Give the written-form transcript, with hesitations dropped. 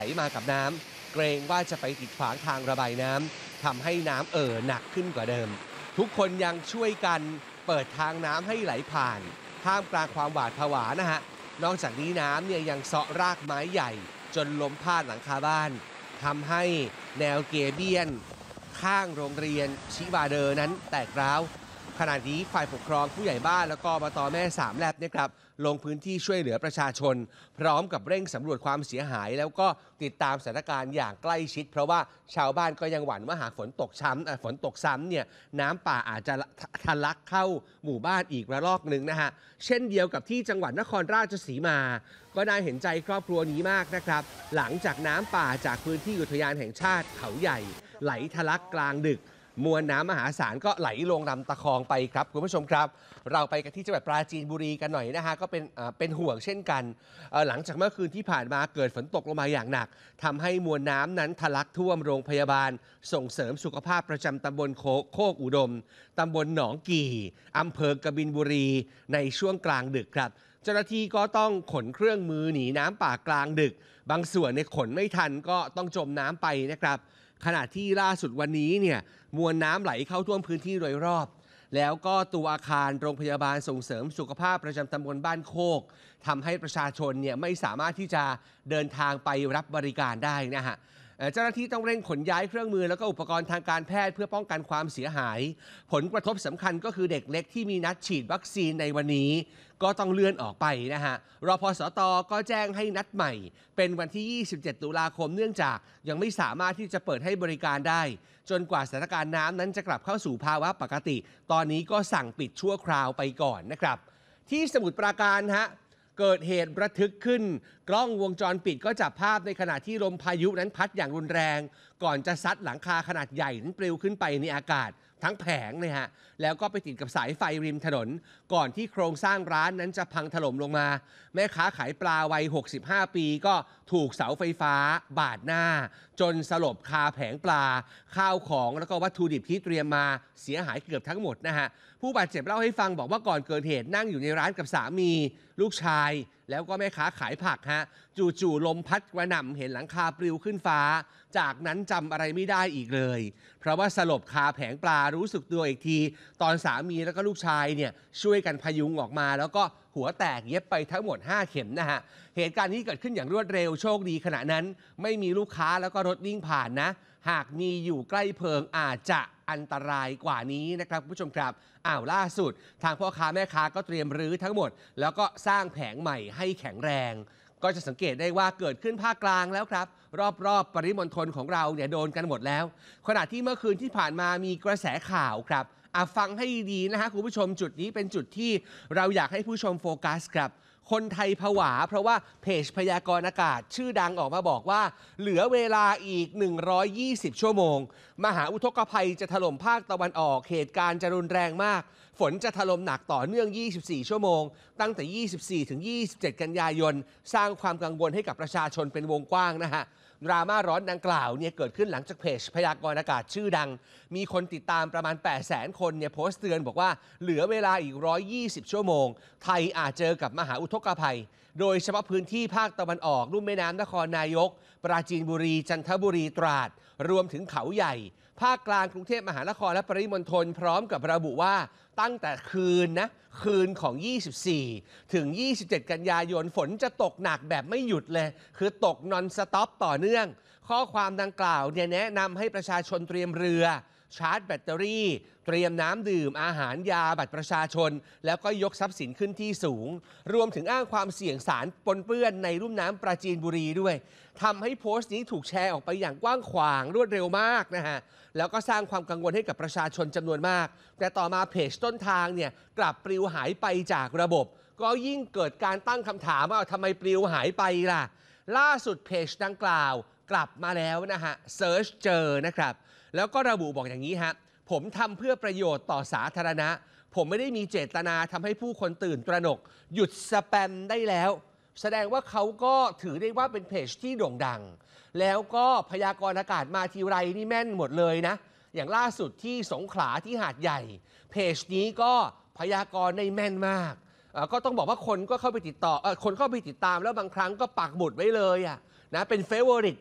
ไหลมากับน้ำเกรงว่าจะไปติดขวางทางระบายน้ำทำให้น้ำหนักขึ้นกว่าเดิมทุกคนยังช่วยกันเปิดทางน้ำให้ไหลผ่านท่ามกลางความหวาดผวานะฮะนอกจากนี้น้ำเนี่ยยังเซาะรากไม้ใหญ่จนล้มพาดหลังคาบ้านทำให้แนวเกเบียนข้างโรงเรียนชิบาเดอร์นั้นแตกร้าวขณะนี้ฝ่ายปกครองผู้ใหญ่บ้านแล้วก็อบต.แม่สามแลบเนี่ยครับลงพื้นที่ช่วยเหลือประชาชนพร้อมกับเร่งสำรวจความเสียหายแล้วก็ติดตามสถานการณ์อย่างใกล้ชิดเพราะว่าชาวบ้านก็ยังหวั่นว่าหากฝนตกซ้ำเนี่ยน้ำป่าอาจจะทะลักเข้าหมู่บ้านอีกระลอกหนึ่งนะฮะเช่นเดียวกับที่จังหวัดนครราชสีมาก็น่าเห็นใจครอบครัวนี้มากนะครับหลังจากน้ำป่าจากพื้นที่อุทยานแห่งชาติเขาใหญ่ไหลทะลักกลางดึกมวลน้ำมหาศาลก็ไหลลงลำตะคองไปครับคุณผู้ชมครับเราไปกันที่จังหวัดปราจีนบุรีกันหน่อยนะฮะก็เป็นห่วงเช่นกันหลังจากเมื่อคืนที่ผ่านมาเกิดฝนตกลงมาอย่างหนักทำให้มวลน้ำนั้นทะลักท่วมโรงพยาบาลส่งเสริมสุขภาพประจำตำบลโคกอุดมตำบลหนองกี่อำเภอกบินบุรีในช่วงกลางดึกครับเจ้าหน้าที่ก็ต้องขนเครื่องมือหนีน้ำป่ากลางดึกบางส่วนในขนไม่ทันก็ต้องจมน้ำไปนะครับขณะที่ล่าสุดวันนี้เนี่ยมวลน้ำไหลเข้าท่วมพื้นที่โดยรอบแล้วก็ตัวอาคารโรงพยาบาลส่งเสริมสุขภาพประจำตำบลบ้านโคกทำให้ประชาชนเนี่ยไม่สามารถที่จะเดินทางไปรับบริการได้นะฮะเจ้าหน้าที่ต้องเร่งขนย้ายเครื่องมือแล้วก็อุปกรณ์ทางการแพทย์เพื่อป้องกันความเสียหายผลกระทบสำคัญก็คือเด็กเล็กที่มีนัดฉีดวัคซีนในวันนี้ก็ต้องเลื่อนออกไปนะฮะรพสต.ก็แจ้งให้นัดใหม่เป็นวันที่ 27 ตุลาคมเนื่องจากยังไม่สามารถที่จะเปิดให้บริการได้จนกว่าสถานการณ์น้ำนั้นจะกลับเข้าสู่ภาวะปกติตอนนี้ก็สั่งปิดชั่วคราวไปก่อนนะครับที่สมุทรปราการฮะเกิดเหตุระทึกขึ้นกล้องวงจรปิดก็จับภาพในขณะที่ลมพายุนั้นพัดอย่างรุนแรงก่อนจะซัดหลังคาขนาดใหญ่นั้นปลิวขึ้นไปในอากาศทั้งแผงเลยฮะแล้วก็ไปติดกับสายไฟริมถนนก่อนที่โครงสร้างร้านนั้นจะพังถล่มลงมาแม่ค้าขายปลาวัย65 ปีก็ถูกเสาไฟฟ้าบาดหน้าจนสลบคาแผงปลาข้าวของแล้วก็วัตถุดิบที่เตรียมมาเสียหายเกือบทั้งหมดนะฮะผู้บาดเจ็บเล่าให้ฟังบอกว่าก่อนเกิดเหตุนั่งอยู่ในร้านกับสามีลูกชายแล้วก็แม่ค้าขายผักฮะจู่ๆลมพัดกระหน่ำเห็นหลังคาปลิวขึ้นฟ้าจากนั้นจำอะไรไม่ได้อีกเลยเพราะว่าสลบคาแผงปลารู้สึกตัวอีกทีตอนสามีแล้วก็ลูกชายเนี่ยช่วยกันพยุงออกมาแล้วก็หัวแตกเย็บไปทั้งหมด5 เข็มนะฮะเหตุการณ์นี้เกิดขึ้นอย่างรวดเร็วโชคดีขณะนั้นไม่มีลูกค้าแล้วก็รถวิ่งผ่านนะหากมีอยู่ใกล้เพลิงอาจจะอันตรายกว่านี้นะครับคุณผู้ชมครับล่าสุดทางพ่อค้าแม่ค้าก็เตรียมรื้อทั้งหมดแล้วก็สร้างแผงใหม่ให้แข็งแรงก็จะสังเกตได้ว่าเกิดขึ้นภาคกลางแล้วครับรอบปริมณฑลของเราเนี่ยโดนกันหมดแล้วขณะที่เมื่อคืนที่ผ่านมามีกระแสข่าวครับฟังให้ดีนะฮะคุณผู้ชมจุดนี้เป็นจุดที่เราอยากให้ผู้ชมโฟกัสครับคนไทยผวาเพราะว่าเพจพยากรณ์อากาศชื่อดังออกมาบอกว่าเหลือเวลาอีก120 ชั่วโมงมหาอุทกภัยจะถล่มภาคตะวันออกเหตุการณ์จะรุนแรงมากฝนจะถล่มหนักต่อเนื่อง24 ชั่วโมงตั้งแต่ 24 ถึง 27 กันยายนสร้างความกังวลให้กับประชาชนเป็นวงกว้างนะฮะดราม่าร้อนดังกล่าวเนี่ยเกิดขึ้นหลังจากเพจพยากรณ์อากาศชื่อดังมีคนติดตามประมาณ 800,000 คนเนี่ยโพสต์เตือนบอกว่าเหลือเวลาอีก120 ชั่วโมงไทยอาจเจอกับมหาอุทกภัยโดยเฉพาะพื้นที่ภาคตะวันออกลุ่มแม่น้ำนครนายกปราจีนบุรีจันทบุรีตราดรวมถึงเขาใหญ่ภาคกลางกรุงเทพมหานครและปริมณฑลพร้อมกับระบุว่าตั้งแต่คืนของ24 ถึง 27 กันยายนฝนจะตกหนักแบบไม่หยุดเลยคือตกนอนสต็อปต่อเนื่องข้อความดังกล่าวเนี่ยแนะนำให้ประชาชนเตรียมเรือชาร์จแบตเตอรี่เตรียมน้ำดื่มอาหารยาบัตรประชาชนแล้วก็ยกทรัพย์สินขึ้นที่สูงรวมถึงอ้างความเสี่ยงสารปนเปื้อนในลุ่มน้ำปราจีนบุรีด้วยทำให้โพสต์นี้ถูกแชร์ออกไปอย่างกว้างขวางรวดเร็วมากนะฮะแล้วก็สร้างความกังวลให้กับประชาชนจำนวนมากแต่ต่อมาเพจต้นทางเนี่ยกลับปลิวหายไปจากระบบก็ยิ่งเกิดการตั้งคำถามว่าทำไมปลิวหายไปล่ะล่าสุดเพจดังกล่าวกลับมาแล้วนะฮะเซิร์ชเจอนะครับแล้วก็ระบุบอกอย่างนี้ฮะผมทำเพื่อประโยชน์ต่อสาธารณะผมไม่ได้มีเจตนาทำให้ผู้คนตื่นตระหนกหยุดสแปมได้แล้วแสดงว่าเขาก็ถือได้ว่าเป็นเพจที่โด่งดังแล้วก็พยากรณ์อากาศมาทีไรนี่แม่นหมดเลยนะอย่างล่าสุดที่สงขลาที่หาดใหญ่เพจนี้ก็พยากรณ์ได้แม่นมากก็ต้องบอกว่าคนก็เข้าไปติดต่อคนเข้าไปติดตามแล้วบางครั้งก็ปักหมุดไว้เลยนะเป็นเฟเวอริต